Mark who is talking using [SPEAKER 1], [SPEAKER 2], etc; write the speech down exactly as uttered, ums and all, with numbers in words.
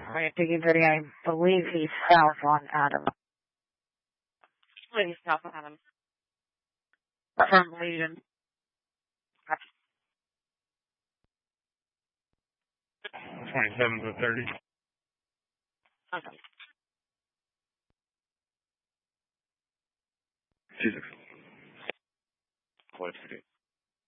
[SPEAKER 1] Right, Diggy Bitty, I believe he's south on Adam.
[SPEAKER 2] He's south on Adam.
[SPEAKER 1] From Legion.
[SPEAKER 3] twenty-seven to thirty.
[SPEAKER 2] Okay.
[SPEAKER 3] two six. Point two.